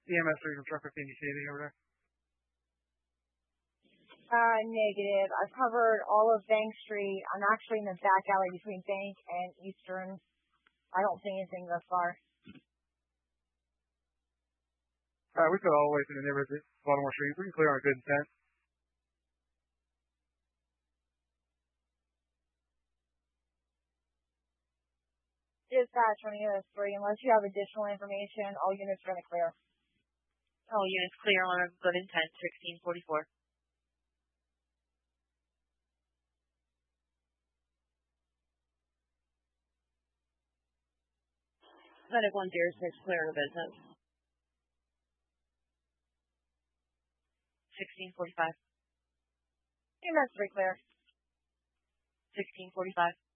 EMS 3 from truck 15, you see anything over there? Negative. I've covered all of Bank Street. I'm actually in the back alley between Bank and Eastern. I don't see anything thus far. We go all the way through the neighborhood, Baltimore Street. We can clear on a good intent. Dispatch 20-3. Unless you have additional information, all units are going to clear. All units clear on a good intent, 1644. Medic 106 clear of business. 1645. EMS 3 clear. 1645.